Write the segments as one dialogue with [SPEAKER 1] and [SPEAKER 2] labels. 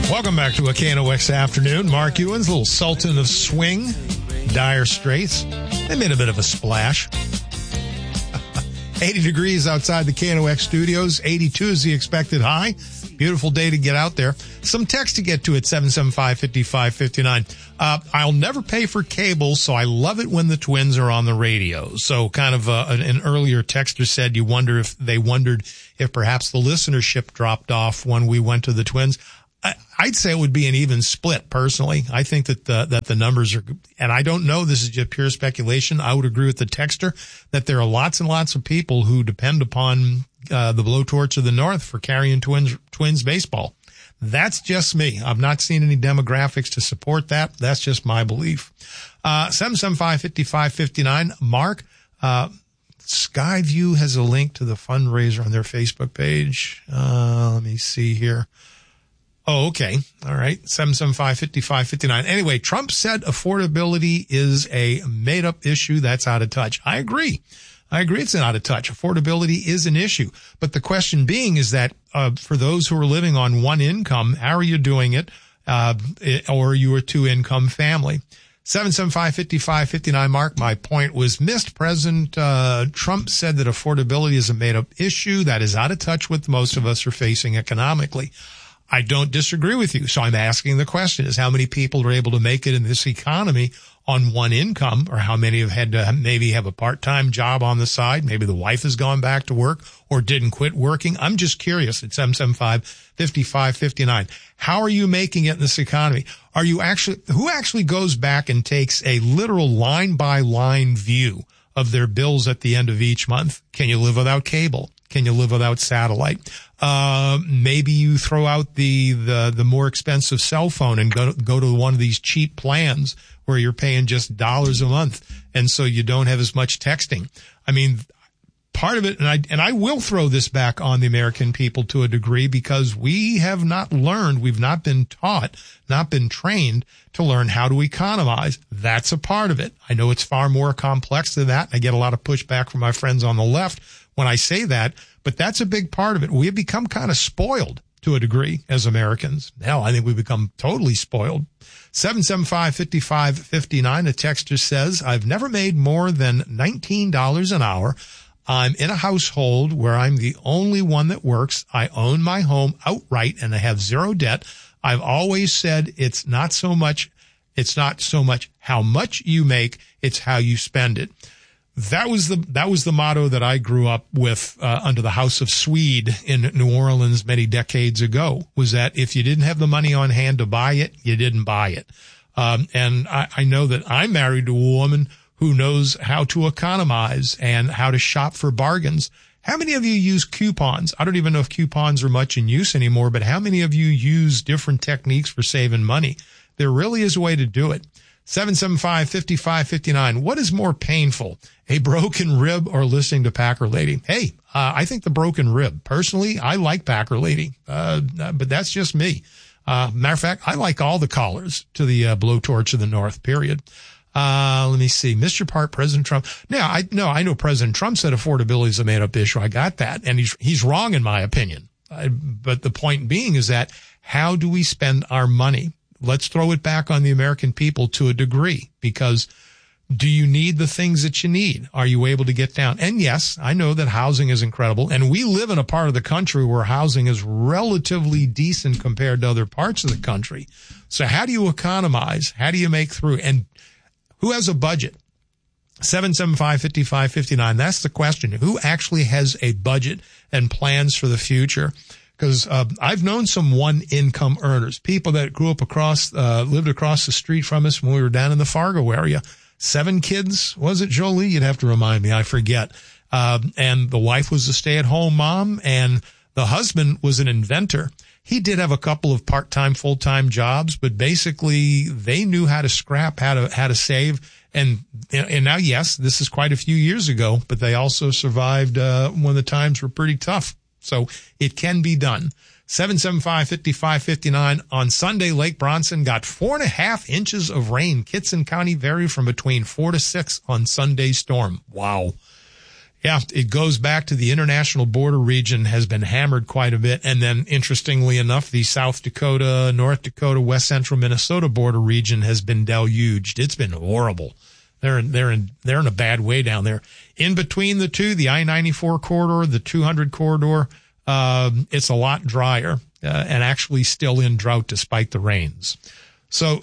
[SPEAKER 1] Welcome back to a KNOX Afternoon. Mark Ewens, little Sultan of Swing, Dire Straits. They made a bit of a splash. 80 degrees outside the KNOX studios. 82 is the expected high. Beautiful day to get out there. Some text to get to at 775-5559. I'll never pay for cable, so I love it when the Twins are on the radio. So kind of an earlier texter said they wondered if perhaps the listenership dropped off when we went to the Twins. I'd say it would be an even split, personally. I think that the numbers are, and I don't know, this is just pure speculation. I would agree with the texter that there are lots and lots of people who depend upon the Blowtorch of the North for carrying Twins baseball. That's just me. I've not seen any demographics to support that. That's just my belief. 775-5559. Mark, Skyview has a link to the fundraiser on their Facebook page. Let me see here. Oh, okay. All right. 775-5559. Anyway, Trump said affordability is a made-up issue that's out of touch. I agree it's out of touch. Affordability is an issue. But the question being is that for those who are living on one income, how are you doing it? Or you are two-income family? 775-5559. Mark, my point was missed. President Trump said that affordability is a made-up issue that is out of touch with most of us are facing economically. I don't disagree with you. So I'm asking the question is how many people are able to make it in this economy on one income, or how many have had to maybe have a part-time job on the side. Maybe the wife has gone back to work or didn't quit working. I'm just curious at 775-5559. How are you making it in this economy? Who actually goes back and takes a literal line by line view of their bills at the end of each month? Can you live without cable? Can you live without satellite? Maybe you throw out the more expensive cell phone and go to one of these cheap plans where you're paying just $1 a month. And so you don't have as much texting. I mean, part of it, and I will throw this back on the American people to a degree because we have not learned, we've not been taught, not been trained to learn how to economize. That's a part of it. I know it's far more complex than that. I get a lot of pushback from my friends on the left when I say that, but that's a big part of it. We have become kind of spoiled to a degree as Americans. Hell, I think we've become totally spoiled. 775-5559, a texter says, I've never made more than $19 an hour. I'm in a household where I'm the only one that works. I own my home outright and I have zero debt. I've always said it's not so much how much you make, it's how you spend it. That was the motto that I grew up with under the House of Swede in New Orleans many decades ago, was that if you didn't have the money on hand to buy it, you didn't buy it. And I know that I'm married to a woman who knows how to economize and how to shop for bargains. How many of you use coupons? I don't even know if coupons are much in use anymore, but how many of you use different techniques for saving money? There really is a way to do it. 775-5559. What is more painful, a broken rib or listening to Packer Lady? Hey, I think the broken rib. Personally, I like Packer Lady, but that's just me. Matter of fact, I like all the callers to the Blowtorch of the North, period. Let me see. Mr. Part, President Trump. Now, I know President Trump said affordability is a made-up issue. I got that. And he's wrong in my opinion. But the point being is that how do we spend our money? Let's throw it back on the American people to a degree, because do you need the things that you need? Are you able to get down? And yes, I know that housing is incredible, and we live in a part of the country where housing is relatively decent compared to other parts of the country. So how do you economize? How do you make through? And who has a budget? 775-5559. That's the question. Who actually has a budget and plans for the future? Because I've known some one-income earners, people that grew up lived across the street from us when we were down in the Fargo area. 7 kids, was it, Jolie? You'd have to remind me. I forget. And the wife was a stay-at-home mom, and the husband was an inventor. He did have a couple of part-time, full-time jobs, but basically they knew how to scrap, how to save. And now, yes, this is quite a few years ago, but they also survived when the times were pretty tough. So it can be done. 775-5559. On Sunday, Lake Bronson got 4.5 inches of rain. Kitson County varied from between 4 to 6 on Sunday's storm. Wow. Yeah, it goes back to the international border region has been hammered quite a bit. And then interestingly enough, the South Dakota, North Dakota, West Central Minnesota border region has been deluged. It's been horrible. They're in a bad way down there. In between the two, the I-94 corridor, the 200 corridor, it's a lot drier, and actually still in drought despite the rains. So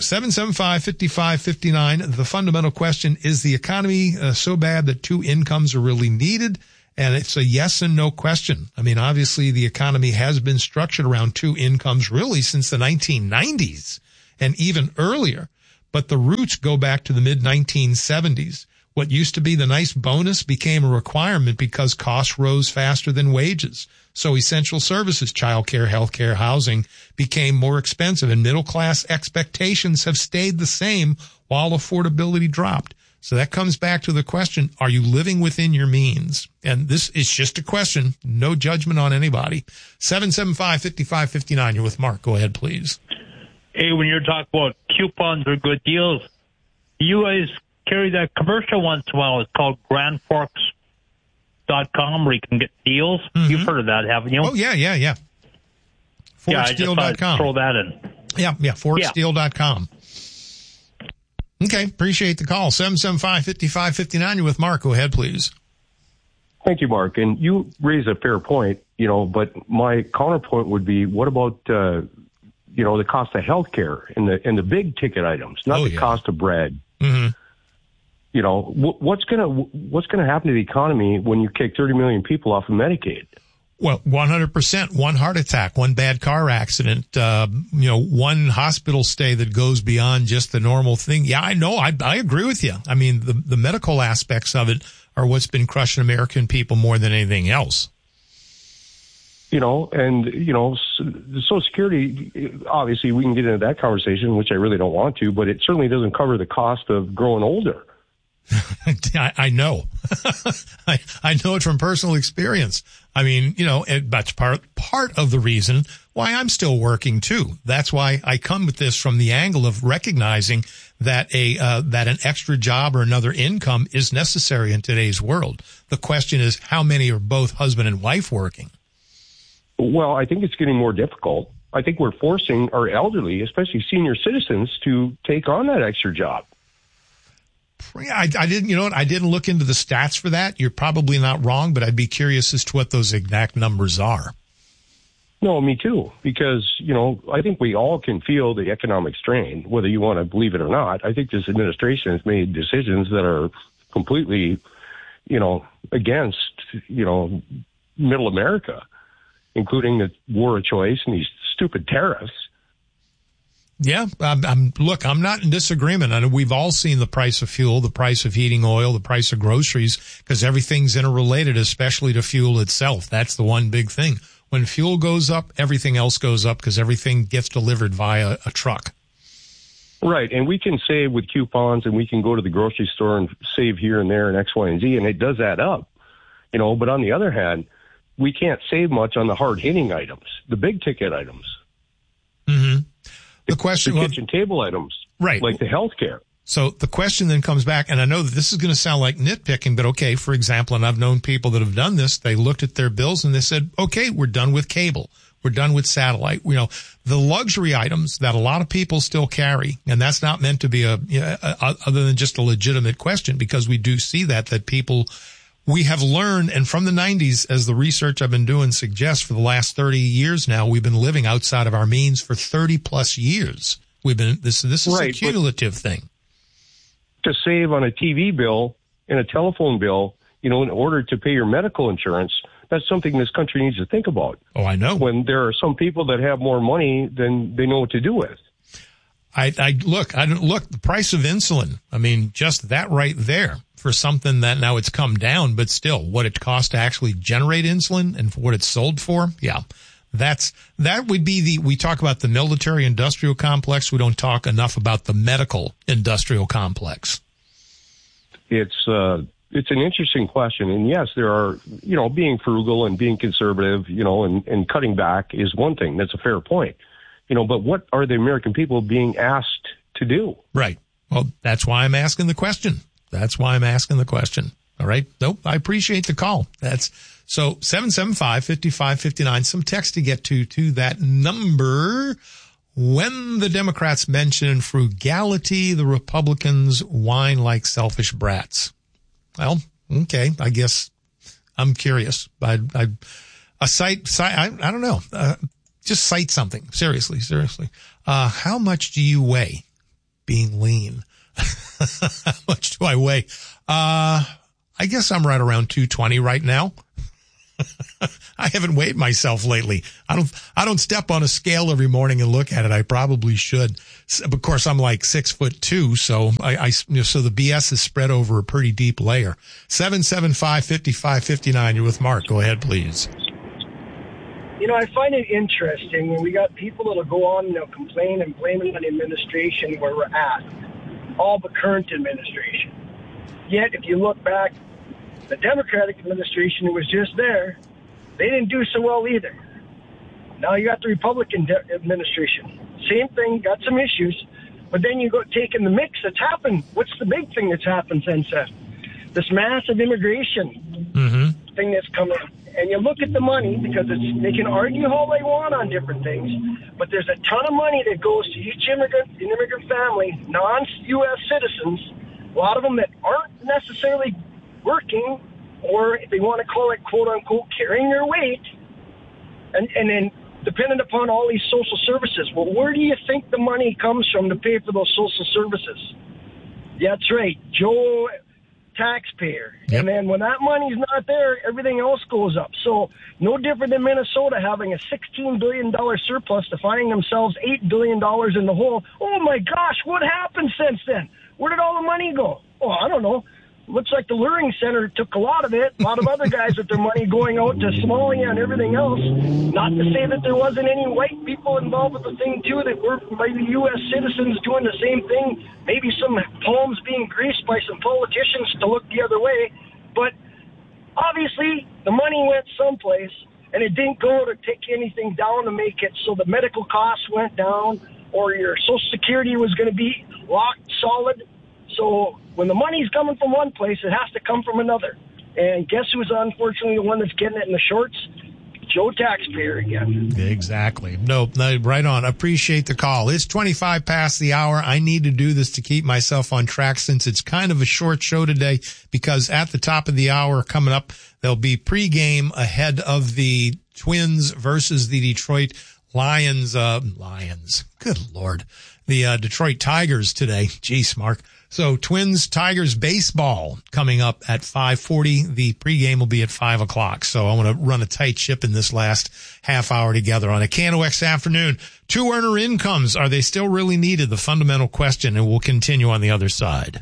[SPEAKER 1] 775-5559, the fundamental question, is the economy so bad that two incomes are really needed? And it's a yes and no question. I mean, obviously the economy has been structured around two incomes really since the 1990s and even earlier. But the roots go back to the mid-1970s. What used to be the nice bonus became a requirement because costs rose faster than wages. So essential services, childcare, healthcare, housing became more expensive, and middle-class expectations have stayed the same while affordability dropped. So that comes back to the question, are you living within your means? And this is just a question, no judgment on anybody. 775-5559, you're with Mark. Go ahead, please.
[SPEAKER 2] Hey, when you're talking about coupons or good deals, you guys carry that commercial once in a while. It's called GrandForks.com where you can get deals. Mm-hmm. You've heard of that, haven't you?
[SPEAKER 1] Oh, yeah. ForksDeal.com.
[SPEAKER 2] I just thought I'd throw that in.
[SPEAKER 1] Yeah, ForksDeal.com. Okay, appreciate the call. 775-5559, you're with Mark. Go ahead, please.
[SPEAKER 3] Thank you, Mark. And you raise a fair point, but my counterpoint would be, what about the cost of healthcare and the big ticket items, not the cost of bread. Mm-hmm. What's gonna happen to the economy when you kick 30 million people off of Medicaid?
[SPEAKER 1] Well, 100%. One heart attack, one bad car accident, one hospital stay that goes beyond just the normal thing. Yeah, I know. I agree with you. I mean, the medical aspects of it are what's been crushing American people more than anything else. The Social Security, obviously we can get into that conversation, which I really don't want to, but it certainly doesn't cover the cost of growing older. I know. I know it from personal experience. I mean, that's part of the reason why I'm still working too. That's why I come with this from the angle of recognizing that that an extra job or another income is necessary in today's world. The question is, how many are both husband and wife working?
[SPEAKER 3] Well, I think it's getting more difficult. I think we're forcing our elderly, especially senior citizens, to take on that extra job.
[SPEAKER 1] I didn't, I didn't look into the stats for that. You're probably not wrong, but I'd be curious as to what those exact numbers are.
[SPEAKER 3] No, me too, because, I think we all can feel the economic strain, whether you want to believe it or not. I think this administration has made decisions that are completely, against, middle America, including the war of choice and these stupid tariffs.
[SPEAKER 1] Yeah, I'm not in disagreement. I know we've all seen the price of fuel, the price of heating oil, the price of groceries, because everything's interrelated, especially to fuel itself. That's the one big thing. When fuel goes up, everything else goes up because everything gets delivered via a truck.
[SPEAKER 3] Right, and we can save with coupons, and we can go to the grocery store and save here and there and X, Y, and Z, and it does add up. But on the other hand, we can't save much on the hard-hitting items, the big-ticket items.
[SPEAKER 1] Mm-hmm. The
[SPEAKER 3] kitchen table items,
[SPEAKER 1] right? Like
[SPEAKER 3] the health care.
[SPEAKER 1] So the question then comes back, and I know that this is going to sound like nitpicking, but okay, for example, and I've known people that have done this, they looked at their bills and they said, okay, we're done with cable. We're done with satellite. The luxury items that a lot of people still carry, and that's not meant to be other than just a legitimate question, because we do see that people, we have learned, and from the 90s, as the research I've been doing suggests, for the last 30 years now, we've been living outside of our means for 30 plus years. This is right, a cumulative thing.
[SPEAKER 3] To save on a TV bill and a telephone bill, in order to pay your medical insurance, that's something this country needs to think about.
[SPEAKER 1] Oh, I know.
[SPEAKER 3] When there are some people that have more money than they know what to do with.
[SPEAKER 1] Look, the price of insulin. I mean, just that right there. For something that now it's come down, but still what it costs to actually generate insulin and for what it's sold for. Yeah. That would be we talk about the military industrial complex. We don't talk enough about the medical industrial complex.
[SPEAKER 3] It's an interesting question. And yes, there are, being frugal and being conservative, and cutting back is one thing. That's a fair point, but what are the American people being asked to do?
[SPEAKER 1] Right. Well, that's why I'm asking the question. All right. Nope. I appreciate the call. That's so 775-5559. Some text to get to that number. When the Democrats mention frugality, the Republicans whine like selfish brats. Well, okay. I guess I'm curious. I don't know. Just cite something. Seriously. How much do you weigh? Being lean. How much do I weigh? I guess I'm right around 220 right now. I haven't weighed myself lately. I don't step on a scale every morning and look at it. I probably should. Of course, I'm like 6'2", so so the BS is spread over a pretty deep layer. 775-5559. You're with Mark. Go ahead, please.
[SPEAKER 4] I find it interesting when we got people that'll go on and they'll complain and blame it on the administration where we're at, all the current administration. Yet, if you look back, the Democratic administration who was just there, they didn't do so well either. Now you got the Republican administration. Same thing, got some issues. But then you go take in the mix that's happened. What's the big thing that's happened since then? This massive immigration thing that's coming. And you look at the money, because they can argue all they want on different things, but there's a ton of money that goes to each immigrant family, non-U.S. citizens, a lot of them that aren't necessarily working, or if they want to call it, quote-unquote, carrying their weight, and then dependent upon all these social services. Well, where do you think the money comes from to pay for those social services? Yeah, that's right, Joe, taxpayer. Yep. And then when that money's not there, everything else goes up. So no different than Minnesota having a $16 billion surplus to finding themselves $8 billion in the hole. Oh, my gosh, what happened since then? Where did all the money go? Oh, I don't know. Looks like the Luring Center took a lot of it. A lot of other guys with their money going out to Somalia and everything else. Not to say that there wasn't any white people involved with the thing, too, that were maybe U.S. citizens doing the same thing. Maybe some palms being greased by some politicians to look the other way. But obviously, the money went someplace, and it didn't go to take anything down to make it so the medical costs went down or your Social Security was going to be locked solid. So when the money's coming from one place, it has to come from another. And guess who's unfortunately the one that's getting it in the shorts? Joe taxpayer again.
[SPEAKER 1] Exactly. No, right on. Appreciate the call. It's 25 past the hour. I need to do this to keep myself on track since it's kind of a short show today, because at the top of the hour coming up, there'll be pregame ahead of the Twins versus the Detroit Lions. Good Lord. The Detroit Tigers today. Jeez, Mark. So Twins, Tigers baseball coming up at 5:40. The pregame will be at 5 o'clock. So I want to run a tight ship in this last half hour together on a KNOX afternoon. Two earner incomes. Are they still really needed? The fundamental question, and we'll continue on the other side.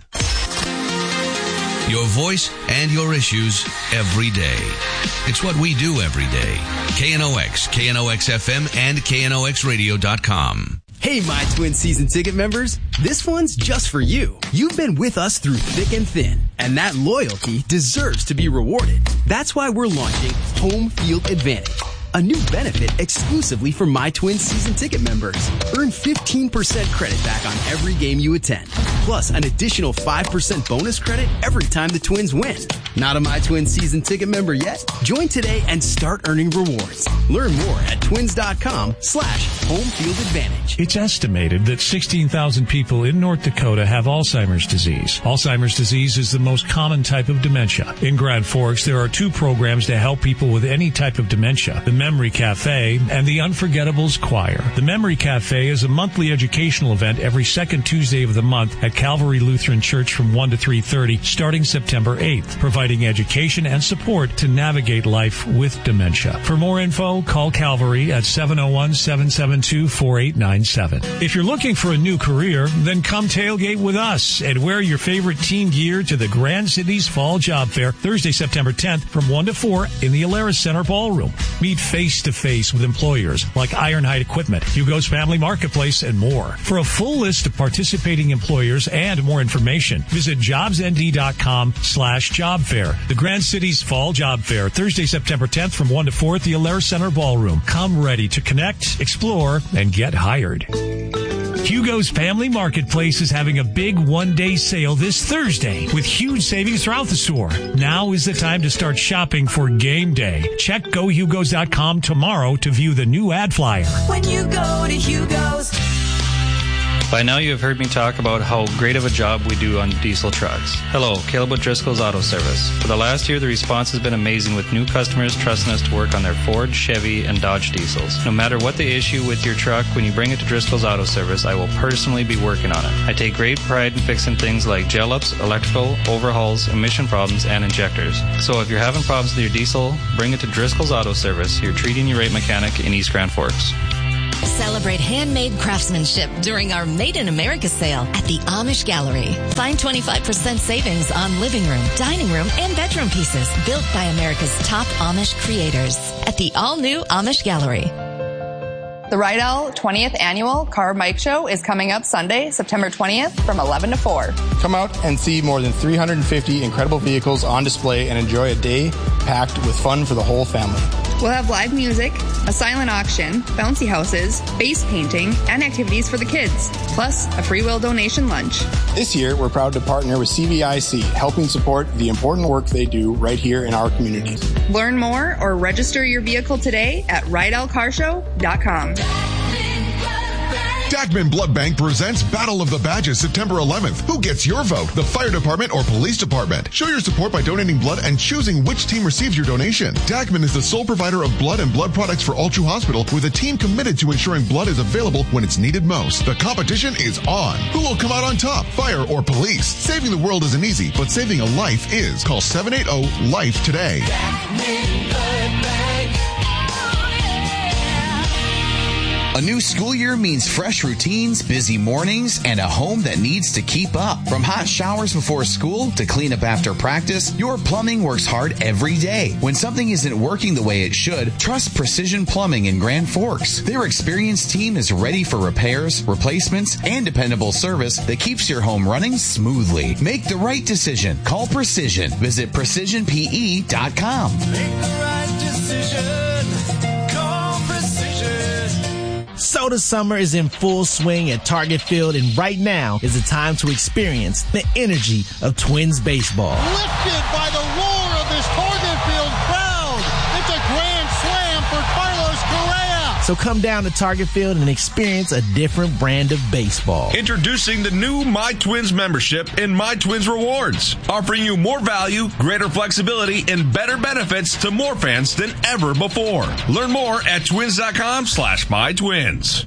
[SPEAKER 5] Your voice and your issues every day. It's what we do every day. KNOX, KNOX-FM, and KNOXradio.com.
[SPEAKER 6] Hey, My Twin season ticket members. This one's just for you. You've been with us through thick and thin, and that loyalty deserves to be rewarded. That's why we're launching Home Field Advantage, a new benefit exclusively for My Twin season ticket members. Earn 15% credit back on every game you attend, plus an additional 5% bonus credit every time the Twins win. Not a My Twin season ticket member yet? Join today and start earning rewards. Learn more at twins.com/homefieldadvantage.
[SPEAKER 7] It's estimated that 16,000 people in North Dakota have Alzheimer's disease. Alzheimer's disease is the most common type of dementia. In Grand Forks, there are two programs to help people with any type of dementia: the Memory Cafe and the Unforgettables Choir. The Memory Cafe is a monthly educational event every second Tuesday of the month at Calvary Lutheran Church from 1 to 3:30 starting September 8th, providing education and support to navigate life with dementia. For more info, call Calvary at 701-772-4897. If you're looking for a new career, then come tailgate with us and wear your favorite team gear to the Grand Cities Fall Job Fair Thursday, September 10th from 1 to 4 in the Alaris Center Ballroom. Meet face-to-face with employers like Ironhide Equipment, Hugo's Family Marketplace, and more. For a full list of participating employers and more information, visit jobsnd.com/job fair. The Grand Cities Fall Job Fair, Thursday, September 10th from 1 to 4 at the Alaris Center Ballroom. Come ready to connect, explore, and get hired. Hugo's Family Marketplace is having a big one-day sale this Thursday with huge savings throughout the store. Now is the time to start shopping for game day. Check GoHugos.com tomorrow to view the new ad flyer.
[SPEAKER 8] When you go to Hugo's.
[SPEAKER 9] By now you have heard me talk about how great of a job we do on diesel trucks. Hello, Caleb with Driscoll's Auto Service. For the last year, the response has been amazing with new customers trusting us to work on their Ford, Chevy, and Dodge diesels. No matter what the issue with your truck, when you bring it to Driscoll's Auto Service, I will personally be working on it. I take great pride in fixing things like gel ups, electrical, overhauls, emission problems, and injectors. So if you're having problems with your diesel, bring it to Driscoll's Auto Service, your treating you right mechanic in East Grand Forks.
[SPEAKER 10] Celebrate handmade craftsmanship during our Made in America sale at the Amish Gallery. Find 25% savings on living room, dining room, and bedroom pieces built by America's top Amish creators at the all-new Amish Gallery.
[SPEAKER 11] The Rydell 20th Annual Car Bike Show is coming up Sunday, September 20th from 11 to 4.
[SPEAKER 12] Come out and see more than 350 incredible vehicles on display and enjoy a day packed with fun for the whole family.
[SPEAKER 11] We'll have live music, a silent auction, bouncy houses, face painting, and activities for the kids, plus a free will donation lunch.
[SPEAKER 12] This year, we're proud to partner with CVIC, helping support the important work they do right here in our communities.
[SPEAKER 11] Learn more or register your vehicle today at RydellCarshow.com.
[SPEAKER 13] Dagman Blood Bank presents Battle of the Badges September 11th. Who gets your vote? The fire department or police department? Show your support by donating blood and choosing which team receives your donation. Dagman is the sole provider of blood and blood products for Altru Hospital with a team committed to ensuring blood is available when it's needed most. The competition is on. Who will come out on top? Fire or police? Saving the world isn't easy, but saving a life is. Call 780-LIFE today.
[SPEAKER 14] A new school year means fresh routines, busy mornings, and a home that needs to keep up. From hot showers before school to cleanup after practice, your plumbing works hard every day. When something isn't working the way it should, trust Precision Plumbing in Grand Forks. Their experienced team is ready for repairs, replacements, and dependable service that keeps your home running smoothly. Make the right decision. Call Precision. Visit PrecisionPE.com.
[SPEAKER 8] Make the right decision. Call Precision.
[SPEAKER 15] So the summer is in full swing at Target Field, and right now is the time to experience the energy of Twins baseball.
[SPEAKER 16] Lifted by the roar of this Target Field crowd. It's a grand slam for Carlos Correa.
[SPEAKER 15] So come down to Target Field and experience a different brand of baseball.
[SPEAKER 17] Introducing the new My Twins membership and My Twins Rewards, offering you more value, greater flexibility, and better benefits to more fans than ever before. Learn more at twins.com/mytwins.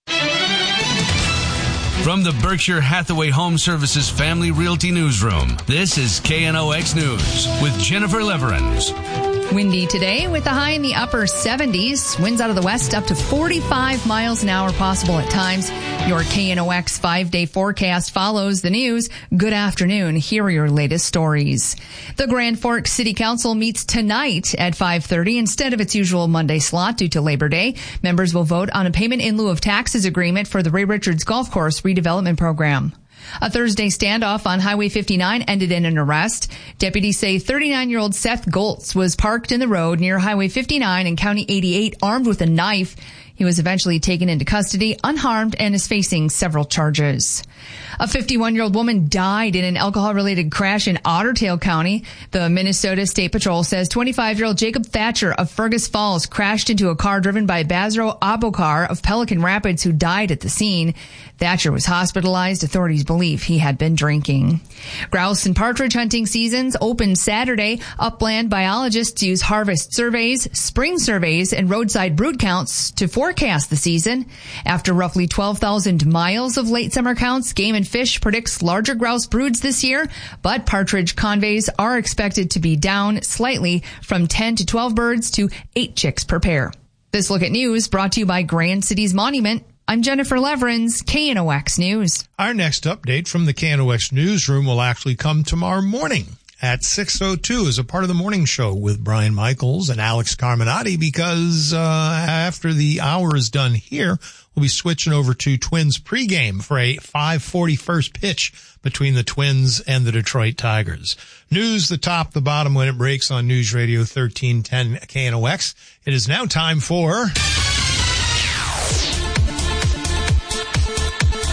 [SPEAKER 5] From the Berkshire Hathaway Home Services Family Realty Newsroom, this is KNOX News with Jennifer Leverins.
[SPEAKER 18] Windy today with a high in the upper 70s. Winds out of the west up to 45 miles an hour possible at times. Your KNOX 5-day forecast follows the news. Good afternoon. Here are your latest stories. The Grand Forks City Council meets tonight at 5:30 instead of its usual Monday slot due to Labor Day. Members will vote on a payment in lieu of taxes agreement for the Ray Richards Golf Course redevelopment program. A Thursday standoff on Highway 59 ended in an arrest. Deputies say 39-year-old Seth Goltz was parked in the road near Highway 59 and County 88 armed with a knife. He was eventually taken into custody, unharmed, and is facing several charges. A 51-year-old woman died in an alcohol-related crash in Otter Tail County. The Minnesota State Patrol says 25-year-old Jacob Thatcher of Fergus Falls crashed into a car driven by Basro Abokar of Pelican Rapids, who died at the scene. Thatcher was hospitalized. Authorities believe he had been drinking. Grouse and partridge hunting seasons open Saturday. Upland biologists use harvest surveys, spring surveys, and roadside brood counts to forecast the season. After roughly 12,000 miles of late summer counts, Game and Fish predicts larger grouse broods this year, but partridge conveys are expected to be down slightly from 10 to 12 birds to 8 chicks per pair. This Look at News brought to you by Grand Cities Monument. I'm Jennifer Leverins, KNOX News.
[SPEAKER 1] Our next update from the KNOX newsroom will actually come tomorrow morning at 6:02 as a part of the morning show with Brian Michaels and Alex Carminati, because after the hour is done here, we'll be switching over to Twins pregame for a 5:40 first pitch between the Twins and the Detroit Tigers. News, the top, the bottom when it breaks on News Radio 1310 KNOX. It is now time for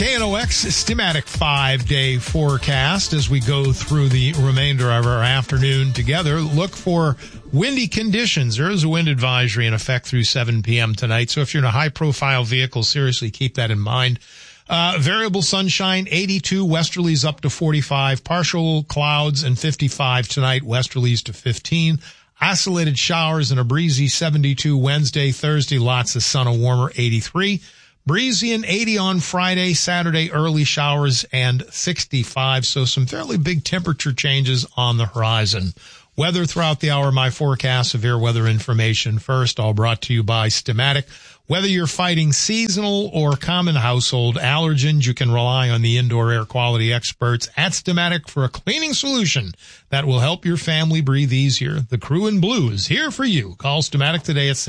[SPEAKER 1] KNOX Stimatic 5-day forecast as we go through the remainder of our afternoon together. Look for windy conditions. There is a wind advisory in effect through 7 p.m. tonight. So if you're in a high-profile vehicle, seriously keep that in mind. Variable sunshine, 82, westerlies up to 45, partial clouds and 55 tonight, westerlies to 15. Isolated showers and a breezy 72 Wednesday, Thursday, lots of sun, a warmer 83. Breezy and 80 on Friday, Saturday, early showers and 65. So some fairly big temperature changes on the horizon. Weather throughout the hour, my forecast, severe weather information first, all brought to you by Stimatic. Whether you're fighting seasonal or common household allergens, you can rely on the indoor air quality experts at Stimatic for a cleaning solution that will help your family breathe easier. The crew in blue is here for you. Call Stimatic today at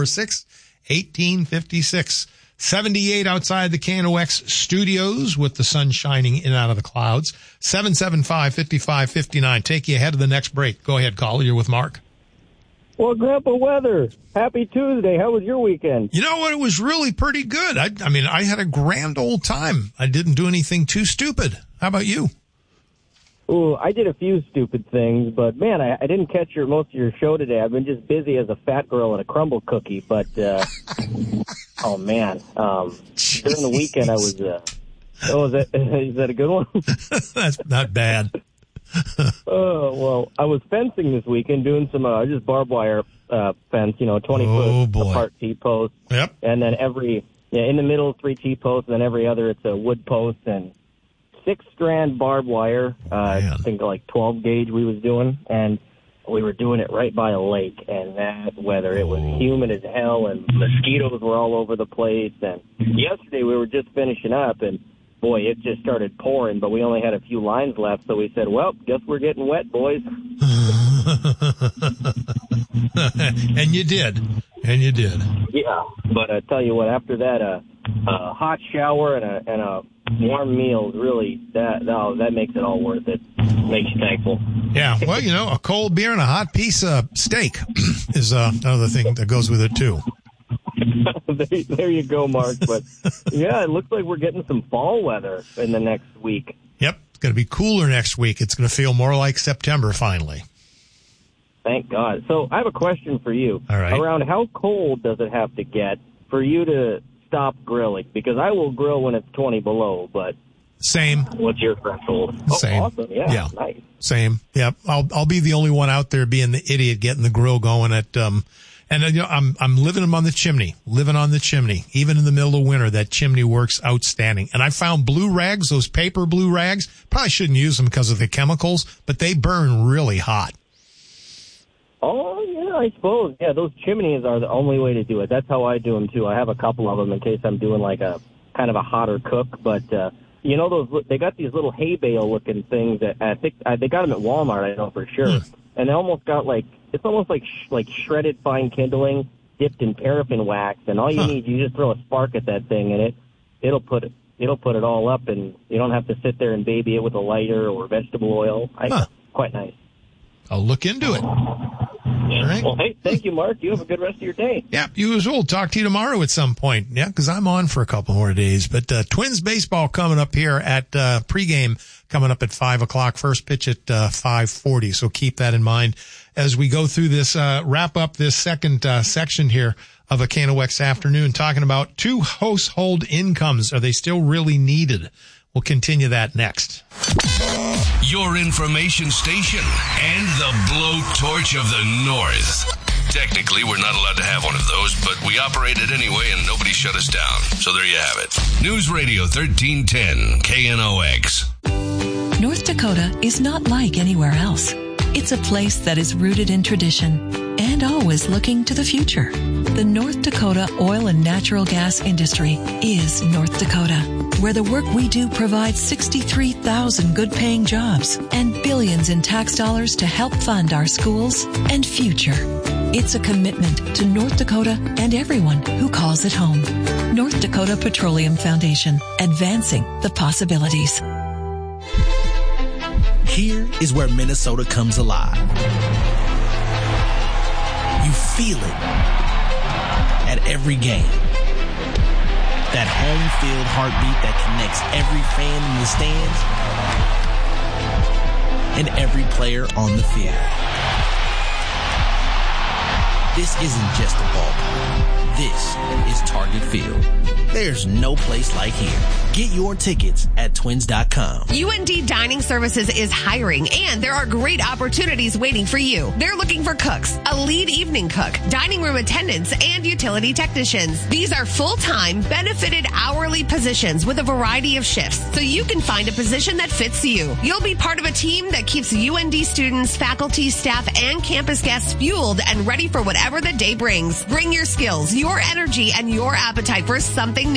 [SPEAKER 1] 746-1856. 78 outside the KNOX studios with the sun shining in and out of the clouds. 775-5559. Take you ahead of the next break. Go ahead, caller. You're with Mark.
[SPEAKER 19] Well, Grandpa Weather, happy Tuesday. How was your weekend?
[SPEAKER 1] You know what? It was really pretty good. I mean, I had a grand old time. I didn't do anything too stupid. How about you?
[SPEAKER 19] Ooh, I did a few stupid things, but man, I didn't catch most of your show today. I've been just busy as a fat girl and a crumble cookie, but, oh man, during the weekend I was, is that a good one?
[SPEAKER 1] That's not bad.
[SPEAKER 19] Well, I was fencing this weekend, doing some, just barbed wire, fence, 20-foot apart T-posts.
[SPEAKER 1] Yep.
[SPEAKER 19] And then in the middle, 3 T-posts, and then every other, it's a wood post, and 6-strand barbed wire, I think like 12 gauge we was doing, and we were doing it right by a lake, and that weather, it was humid as hell, and mosquitoes were all over the place, and yesterday we were just finishing up, and boy, it just started pouring, but we only had a few lines left, so we said, well, guess we're getting wet, boys.
[SPEAKER 1] And you did.
[SPEAKER 19] Yeah, but I tell you what, after that, a hot shower and a warm meal, really, that makes it all worth it. Makes you thankful.
[SPEAKER 1] Yeah, well, a cold beer and a hot piece of steak is another thing that goes with it, too.
[SPEAKER 19] There you go, Mark. But, yeah, it looks like we're getting some fall weather in the next week.
[SPEAKER 1] Yep, it's going to be cooler next week. It's going to feel more like September, finally.
[SPEAKER 19] Thank God. So I have a question for you.
[SPEAKER 1] All right.
[SPEAKER 19] Around how cold does it have to get for you to stop grilling? Because I will grill when it's 20 below, but...
[SPEAKER 1] Same.
[SPEAKER 19] What's your threshold?
[SPEAKER 1] Same.
[SPEAKER 19] Oh, awesome. Yeah. Nice.
[SPEAKER 1] Same. Yep. I'll be the only one out there being the idiot getting the grill going at, and I'm living them on the chimney, even in the middle of winter. That chimney works outstanding. And I found blue rags, those paper blue rags. Probably shouldn't use them because of the chemicals, but they burn really hot.
[SPEAKER 19] Oh, yeah, I suppose. Yeah, those chimneys are the only way to do it. That's how I do them, too. I have a couple of them in case I'm doing like a kind of a hotter cook. But, they got these little hay bale looking things that I think they got them at Walmart, I know for sure. And they almost got it's almost like shredded fine kindling dipped in paraffin wax. And all you need, you just throw a spark at that thing and it'll put it all up, and you don't have to sit there and baby it with a lighter or vegetable oil. Quite nice.
[SPEAKER 1] I'll look into it. All right.
[SPEAKER 19] Well, hey, thank you, Mark. You have a good rest of your day.
[SPEAKER 1] Yeah, you as well. Talk to you tomorrow at some point. Yeah, because I'm on for a couple more days. But Twins baseball coming up here at pregame coming up at 5 o'clock. First pitch at 5:40. So keep that in mind as we go through this, wrap up this second section here of a KNOX afternoon, talking about 2 household incomes. Are they still really needed? We'll continue that next.
[SPEAKER 5] Your information station and the blowtorch of the North. Technically, we're not allowed to have one of those, but we operate it anyway and nobody shut us down. So there you have it. News Radio 1310, KNOX.
[SPEAKER 20] North Dakota is not like anywhere else. It's a place that is rooted in tradition and always looking to the future. The North Dakota oil and natural gas industry is North Dakota, where the work we do provides 63,000 good-paying jobs and billions in tax dollars to help fund our schools and future. It's a commitment to North Dakota and everyone who calls it home. North Dakota Petroleum Foundation, advancing the possibilities.
[SPEAKER 15] Here is where Minnesota comes alive. You feel it at every game. That home field heartbeat that connects every fan in the stands and every player on the field. This isn't just a ballpark. This is Target Field. There's no place like here. Get your tickets at twins.com.
[SPEAKER 21] UND Dining Services is hiring, and there are great opportunities waiting for you. They're looking for cooks, a lead evening cook, dining room attendants, and utility technicians. These are full-time, benefited hourly positions with a variety of shifts, so you can find a position that fits you. You'll be part of a team that keeps UND students, faculty, staff, and campus guests fueled and ready for whatever the day brings. Bring your skills, your energy, and your appetite for something new.